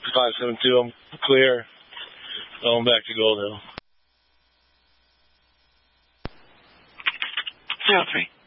572, I'm clear. Going back to Gold Hill. 03.